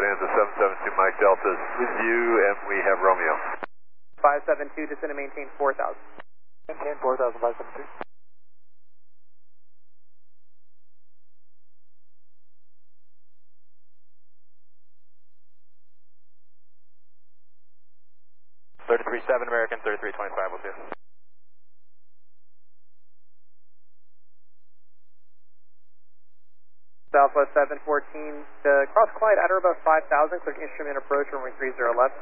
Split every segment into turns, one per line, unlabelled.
Bonanza 772 Mike Delta is with you, and we have Romeo.
572, descend and maintain 4,000.
Maintain 4,000, 572.
American 3325 will do.
Southwest 714, cross Clyde at or above 5,000, clear instrument approach, runway 30 left.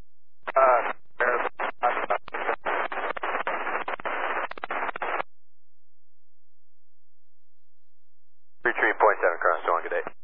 33.7, cross, so on, good day.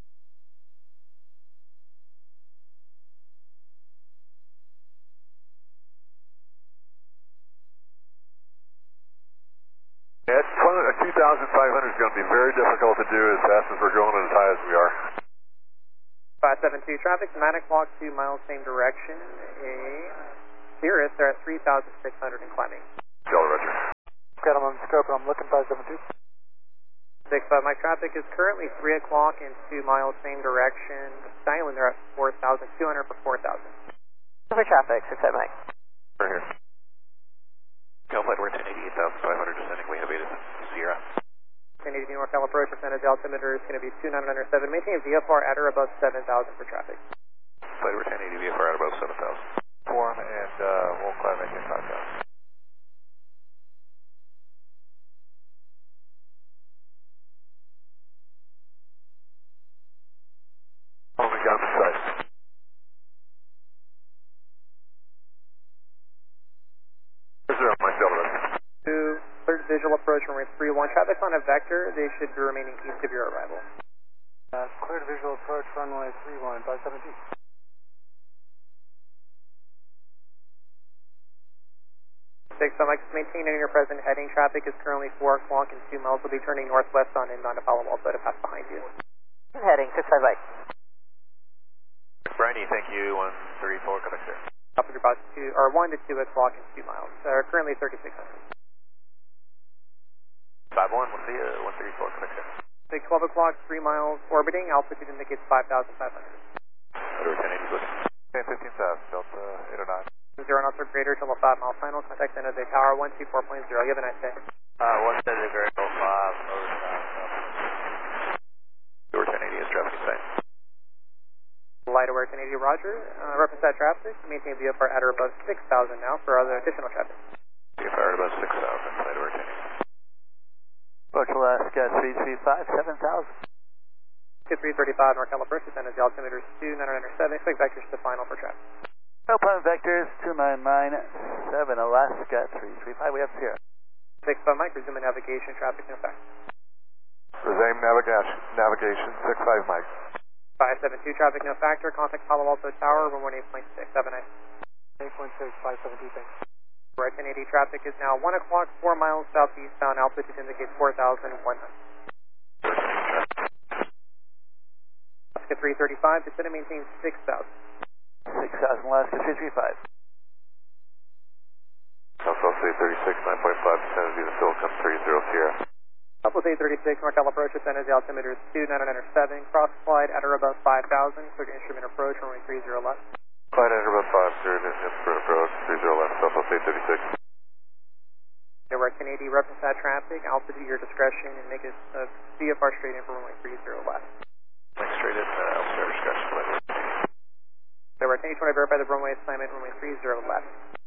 At 2,500 is going to be very difficult to do as fast as we're going and as high as we are.
572 traffic, 9 o'clock, 2 miles, same direction. Cirrus, they're at 3,600 and climbing.
Delta, Roger.
Got him on scope, I'm looking 572.
65 Mike, traffic is currently 3 o'clock and 2 miles, same direction. Styling, they're at 4,200 for 4,000.
For traffic, 65 Mike.
We're here. Flight, we're at 1088,500 descending, we have 8 Sierra.
1080 NorCal approach, percentage altimeter is going to be 2907. Maintain VFR at or above 7,000 for traffic.
Flight, we're 1080 VFR at above 7,000.
Form and we'll climb maintain 5,000.
Only got the site.
Third visual approach, runway 31. Traffic's on a vector. They should be remaining east of your arrival.
Cleared visual approach, runway 31, 572.
65 Mike, maintaining your present heading. Traffic is currently 4 o'clock and 2 miles. Will be turning northwest on inbound to Palo Alto to pass behind you.
Heading, 65 Mike.
Briny, thank you, 134, correct, sir.
Up at about 1 to 2 o'clock and 2 miles. Currently 3,600.
51, we'll see you, 134, correct, sir.
Big 12 o'clock, 3 miles, orbiting. Altitude indicates 5,500.
Order 1080, good.
15,000, Delta 809.
0 knots or greater till the 5 mile final. Contact San Jose Tower 124.0. You have a nice day.
1 San Jose greater till 5, over Door 1080 is traffic sight.
Light aware 1080, roger. Reference that traffic. Maintain VFR at or above 6,000 now for other additional traffic.
VFR at above 6,000, light aware 1080.
Approach Alaska 335, 7,000.
2335 NorCal approach, descend as the altimeter is 2907. Expect vectors to final for traffic.
Open vectors 2997, Alaska 335, we have Sierra.
65 Mike, resume navigation, traffic no fact.
Resume navigation, 65 Mike.
572 traffic no factor, contact Palo Alto Tower, room 18.6. Have a nice
8.6, 572, thanks.
Right, 1080 traffic is now 1 o'clock, 4 miles southeastbound, altitude indicates 4,100. Alaska 335, descend and maintain 6,000.
6,000, Alaska 335.
Southwest 836, 9.5% of the Silicon 30 Sierra.
Southwest 836, NorCal approach, descend as the altimeter is 2907. Cross Clyde at or above 5,000. Clear to instrument approach, runway 30 left.
Clyde at or above 5, clear to instrument approach, 30 left, Southwest 836.
There were 1080, reference that traffic, altitude your discretion, and make a VFR straight in for runway 30 left.
Link straight in, altitude discretion,
There were 1080, verify the runway assignment, runway 30 left.